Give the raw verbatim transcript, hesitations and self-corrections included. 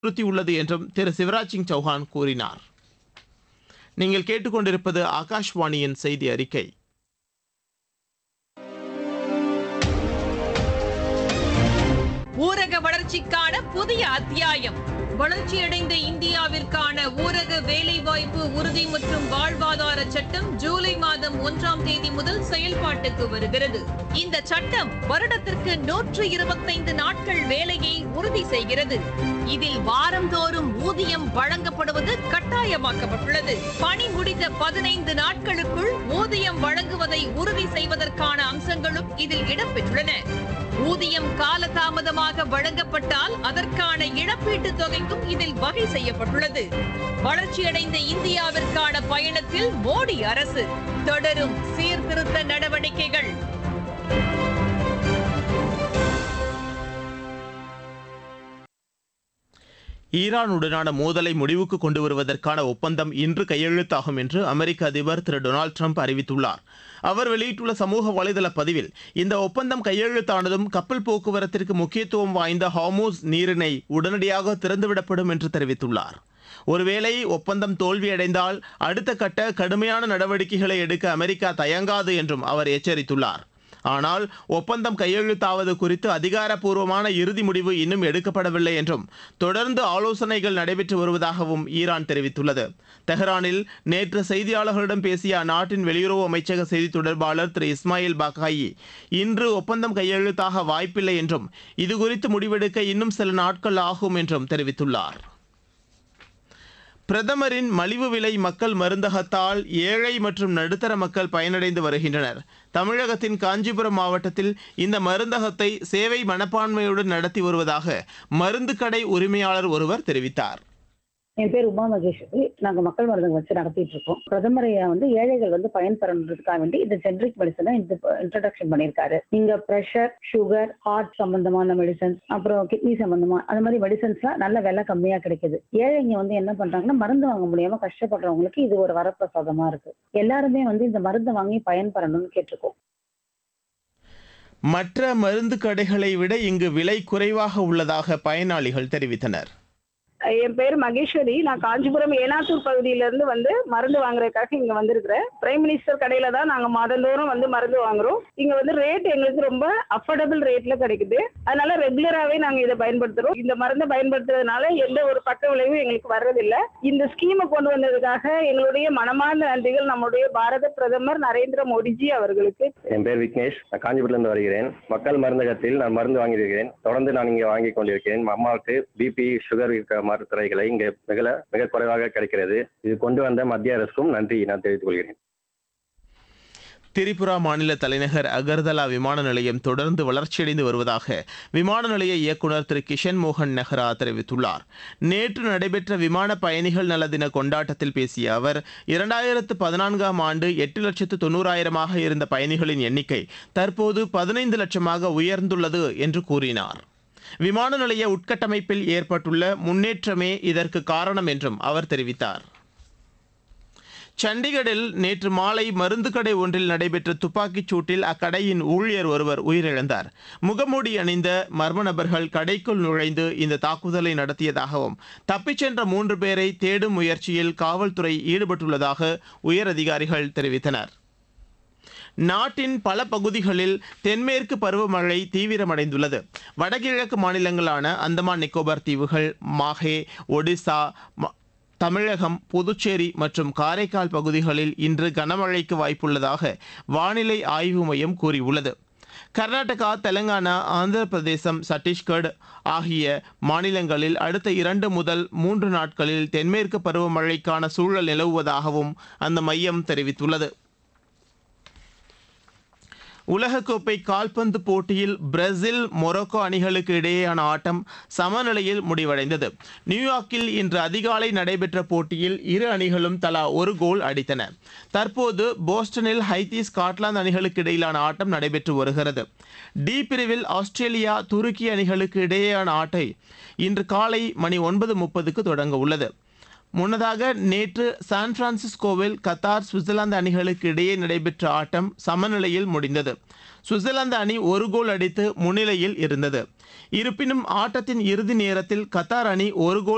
வலியுறுத்தியுள்ளது என்றும் திரு சிவராஜ் சிங் சௌஹான் கூறினார். நீங்கள் கேட்டுக்கொண்டிருப்பது ஆகாஷ்வாணியின் செய்தி அறிக்கை. ஊரக வளர்ச்சிக்கான புதிய அத்தியாயம். வளர்ச்சியடைந்த இந்தியாவிற்கான ஊரக வேலைவாய்ப்பு உறுதி மற்றும் வாழ்வாதார சட்டம் ஜூலை மாதம் ஒன்றாம் தேதி முதல் செயல்பாட்டுக்கு வருகிறது. இந்த சட்டம் வருடத்திற்கு நூற்று இருபத்தைந்து நாட்கள் வேலையை உறுதி செய்கிறது. இதில் வாரந்தோறும் ஊதியம் வழங்கப்படுவது கட்டாயமாக்கப்பட்டுள்ளது. பணி முடிந்த பதினைந்து நாட்களுக்குள் ஊதியம் வழங்குவதை உறுதி செய்வதற்கான அம்சங்களும் இதில் இடம்பெற்றுள்ளன. ஊதியம் காலதாமதமாக வழங்கப்பட்டால் அதற்கான இழப்பீட்டுத் தொகைக்கும் இதில் வகை செய்யப்பட்டுள்ளது. வளர்ச்சியடைந்த இந்தியாவிற்கான பயணத்தில் மோடி அரசு தொடரும் சீர்திருத்த நடவடிக்கைகள். ஈரானுடனான மோதலை முடிவுக்கு கொண்டு வருவதற்கான ஒப்பந்தம் இன்று கையெழுத்தாகும் என்று அமெரிக்க அதிபர் திரு டொனால்டு டிரம்ப் அறிவித்துள்ளார். அவர் வெளியிட்டுள்ள சமூக வலைதள பதிவில், இந்த ஒப்பந்தம் கையெழுத்தானதும் கப்பல் போக்குவரத்திற்கு முக்கியத்துவம் வாய்ந்த ஹார்மூஸ் நீரிணை உடனடியாக திறந்துவிடப்படும் என்று தெரிவித்துள்ளார். ஒருவேளை ஒப்பந்தம் தோல்வியடைந்தால் அடுத்த கட்ட கடுமையான நடவடிக்கைகளை எடுக்க அமெரிக்கா தயங்காது என்றும் அவர் எச்சரித்துள்ளார். ஆனால் ஒப்பந்தம் கையெழுத்தாவது குறித்து அதிகாரப்பூர்வமான இறுதி முடிவு இன்னும் எடுக்கப்படவில்லை என்றும் தொடர்ந்து ஆலோசனைகள் நடைபெற்று வருவதாகவும் ஈரான் தெரிவித்துள்ளது. தெஹ்ரானில் நேற்று செய்தியாளர்களிடம் பேசிய அந்நாட்டின் வெளியுறவு அமைச்சக செய்தி தொடர்பாளர் திரு இஸ்மாயில் பாக்காயி, இன்று ஒப்பந்தம் கையெழுத்தாக வாய்ப்பில்லை என்றும் இதுகுறித்து முடிவெடுக்க இன்னும் சில நாட்கள் ஆகும் என்றும் தெரிவித்துள்ளார். பிரதமரின் மலிவு விலை மக்கள் மருந்தகத்தால் ஏழை மற்றும் நடுத்தர மக்கள் பயனடைந்து வருகின்றனர். தமிழகத்தின் காஞ்சிபுரம் மாவட்டத்தில் இந்த மருந்தகத்தை சேவை மனப்பான்மையுடன் நடத்தி வருவதாக மருந்து கடை உரிமையாளர் ஒருவர் தெரிவித்தார். என் பேர் உமா மகேஸ்வரி. நாங்க மக்கள் மருந்தகம் வச்சு நடத்திட்டு இருக்கோம். பிரதமரையா வந்து ஏழைகள் வந்து பயன்பெறதுக்காக வேண்டி இந்த ஜெனரிக் மெடிசனை இன்ட்ரடக்ஷன் பண்ணியிருக்காரு. இங்க பிரஷர், சுகர், ஹார்ட் சம்பந்தமான மெடிசன்ஸ், அப்புறம் கிட்னி சம்பந்தமா அந்த மாதிரி மெடிசன்ஸ்லாம் நல்ல விலை கம்மியா கிடைக்குது. ஏழைங்க வந்து என்ன பண்றாங்கன்னா மருந்து வாங்க முடியாம கஷ்டப்படுறவங்களுக்கு இது ஒரு வரப்பிரசாதமா இருக்கு. எல்லாருமே வந்து இந்த மருந்தை வாங்கி பயன்பெறணும்னு கேட்டிருக்கோம். மற்ற மருந்து கடைகளை விட இங்கு விலை குறைவாக உள்ளதாக பயனாளிகள் தெரிவித்தனர். என் பேர் மகேஸ்வரி. நான் காஞ்சிபுரம் ஏனாத்தூர் பகுதியில இருந்து வந்து மருந்து வாங்குறதுக்காக இங்க வந்திருக்கிறேன். பிரைம் மினிஸ்டர் கடையில தான் நாங்க மாதந்தோறும் வந்து மருந்து வாங்குறோம். இங்க வந்து ரேட் எங்களுக்கு ரொம்ப அஃபோர்டபுள் ரேட்ல கிடைக்குது. அதனால ரெகுலராகவே நாங்க இதை பயன்படுத்துறோம். இந்த மருந்தை பயன்படுத்துறதுனால எந்த ஒரு பக்க விளைவும் எங்களுக்கு வர்றதில்லை. இந்த ஸ்கீமை கொண்டு வந்ததுக்காக எங்களுடைய மனமார்ந்த நன்றிகள் நம்முடைய பாரத பிரதமர் நரேந்திர மோடிஜி அவர்களுக்கு. என் பேர் விக்னேஷ். நான் காஞ்சிபுரத்திலிருந்து வருகிறேன். மக்கள் மருந்தகத்தில் நான் மருந்து வாங்கியிருக்கிறேன். தொடர்ந்து நான் இங்கே வாங்கி கொண்டிருக்கிறேன். அம்மாவுக்கு பிபி, சுகர் இருக்க மருத்துவரைகளை இங்கே மிக மிக குறைவாக கிடைக்கிறது. இது கொண்டு வந்த மத்திய அரசுக்கும் நன்றி நான் தெரிவித்துக் கொள்கிறேன். திரிபுரா மாநில தலைநகர் அகர்தலா விமான நிலையம் தொடர்ந்து வளர்ச்சியடைந்து வருவதாக விமான நிலைய இயக்குநர் திரு கிஷன் மோகன் நெஹ்ரா தெரிவித்துள்ளார். நேற்று நடைபெற்ற விமான பயணிகள் நல தின கொண்டாட்டத்தில் பேசிய அவர், இரண்டாயிரத்து பதினான்காம் ஆண்டு எட்டு லட்சத்து தொண்ணூறாயிரமாக இருந்த பயணிகளின் எண்ணிக்கை தற்போது பதினைந்து லட்சமாக உயர்ந்துள்ளது என்று கூறினார். விமான நிலைய உட்கட்டமைப்பில் ஏற்பட்டுள்ள முன்னேற்றமே இதற்கு காரணம் என்றும் அவர் தெரிவித்தார். சண்டிகரில் நேற்று மாலை மருந்து கடை ஒன்றில் நடைபெற்ற துப்பாக்கிச் சூட்டில் அக்கடையின் ஊழியர் ஒருவர் உயிரிழந்தார். முகமூடி அணிந்த மர்ம நபர்கள் கடைக்குள் நுழைந்து இந்த தாக்குதலை நடத்தியதாகவும் தப்பிச் சென்ற மூன்று பேரை தேடும் முயற்சியில் காவல்துறை ஈடுபட்டுள்ளதாக உயர் அதிகாரிகள் தெரிவித்தனர். நாட்டின் பல பகுதிகளில் தென்மேற்கு பருவமழை தீவிரமடைந்துள்ளது. வடகிழக்கு மாநிலங்களான அந்தமான் நிக்கோபார் தீவுகள், மாஹே, ஒடிசா, தமிழகம், புதுச்சேரி மற்றும் காரைக்கால் பகுதிகளில் இன்று கனமழைக்கு வாய்ப்புள்ளதாக வானிலை ஆய்வு மையம் கூறியுள்ளது. கர்நாடகா, தெலங்கானா, ஆந்திர பிரதேசம், சத்தீஸ்கர் ஆகிய மாநிலங்களில் அடுத்த இரண்டு முதல் மூன்று நாட்களில் தென்மேற்கு பருவமழைக்கான சூழல் நிலவுவதாகவும் அந்த மையம் தெரிவித்துள்ளது. உலகக்கோப்பை கால்பந்து போட்டியில் பிரேசில், மொரோக்கோ அணிகளுக்கு இடையேயான ஆட்டம் சமநிலையில் முடிவடைந்தது. நியூயார்க்கில் இன்று அதிகாலை நடைபெற்ற போட்டியில் இரு அணிகளும் தலா ஒரு கோல் அடித்தன. தற்போது போஸ்டனில் ஹைத்தி, ஸ்காட்லாந்து அணிகளுக்கு இடையிலான ஆட்டம் நடைபெற்று வருகிறது. டி பிரிவில் ஆஸ்திரேலியா, துருக்கி அணிகளுக்கு இடையேயான ஆட்டம் இன்று காலை மணி ஒன்பது முப்பதுக்கு தொடங்க உள்ளது. முன்னதாக நேற்று சான் பிரான்சிஸ்கோவில் கத்தார், சுவிட்சர்லாந்து அணிகளுக்கு இடையே நடைபெற்ற ஆட்டம் சமநிலையில் முடிந்தது. சுவிட்சர்லாந்து அணி ஒரு கோல் அடித்து முன்னிலையில் இருந்தது. இருப்பினும் ஆட்டத்தின் இறுதி நேரத்தில் கத்தார் அணி ஒரு கோல்